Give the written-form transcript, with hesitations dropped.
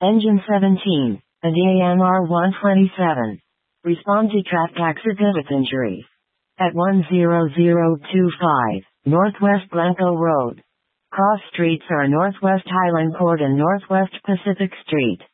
Engine 17, a DAMR 127. Respond to traffic accident injury. At 10025, Northwest Blanco Road. Cross streets are Northwest Highland Court and Northwest Pacific Street.